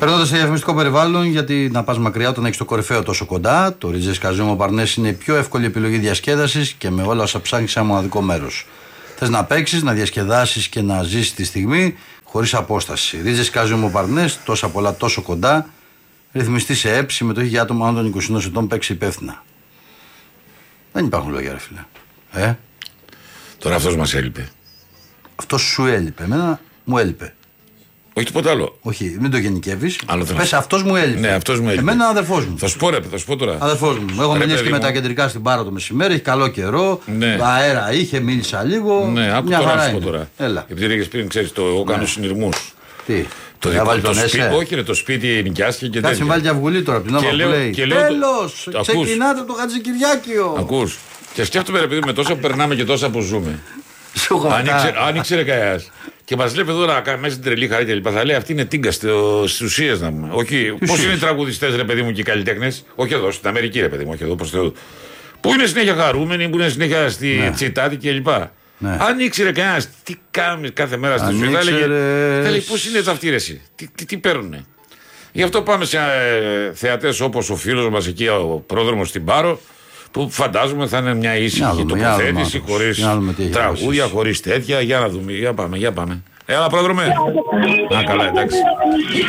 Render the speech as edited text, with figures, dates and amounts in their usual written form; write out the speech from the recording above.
Περνώντας σε διαφημιστικό περιβάλλον, γιατί να πας μακριά όταν έχεις το κορυφαίο τόσο κοντά, το Ρίτζες Καζίνο Παρνές είναι η πιο εύκολη επιλογή διασκέδασης και με όλα όσα ψάχνεις σε ένα μοναδικό μέρος. Θες να παίξεις, να διασκεδάσεις και να ζήσεις τη στιγμή χωρίς απόσταση. Ρίτζες Καζίνο Παρνές, τόσα πολλά τόσο κοντά. Ρυθμιστή σε ΕΠ, συμμετοχή για άτομα άνω των 21 ετών, παίξει υπεύθυνα. Δεν υπάρχουν λόγια, ρε φίλε. Τώρα αυτός μας έλειπε. Αυτός σου έλειπε. Εμένα μου έλειπε. Όχι τίποτα άλλο. Όχι, μην το γενικεύεις. Πες αυτός μου έλειπε. Ναι, αυτός μου έλειπε. Εμένα αδερφός μου. Θα σου πω τώρα. Αδερφός μου. Έχω μιλήσει και με τα κεντρικά στην Πάρο το μεσημέρι. Έχει καλό καιρό. Ναι. Αέρα είχε, μίλησα λίγο. Ναι, άκου τώρα να σου πω τώρα. Έλα. Επειδή έλεγες πριν, ξέρεις, εγώ κάνω συνειρμούς. Τι. Το δικό το σπίτι, όχι, ρε, το σπίτι νοικιάστηκε και τέτοια. Κάτσε βάλει και αυγουλή τώρα από την ώρα που λέει. Τέλος! Ξεκινάτε το Χατζικυριάκιο. Ακούς. Και σκέφτομαι, ρε παιδί, με τόσα που περνάμε και τόσα που ζούμε. Αν ήξερε κανένας και μας βλέπει εδώ να μέσα στην τρελή χαρά και λοιπά, θα λέει αυτή είναι τίγκα στις ουσίες να πούμε. Όχι, πώς είναι οι τραγουδιστές, ρε παιδί μου, και οι καλλιτέχνες. Όχι εδώ, στην Αμερική, ρε παιδί μου, όχι εδώ προς Θεού. Που είναι συνέχεια χαρούμενοι, που είναι συνέχεια στη τσιτάτη κλπ. Ναι. Αν ήξερε κανένας τι κάνουμε κάθε μέρα στη ζωή, θα λέει πώς είναι αυτή η ρεση, τι παίρνουνε. Γι' αυτό πάμε σε θεατές όπως ο φίλος μας εκεί, ο πρόδρομος στην Πάρο, που φαντάζομαι θα είναι μια ήσυχη τοποθέτηση, χωρίς τραγούδια, χωρίς τέτοια. Για να δούμε, για πάμε. Έλα πρόδρομε. Καλά, εντάξει.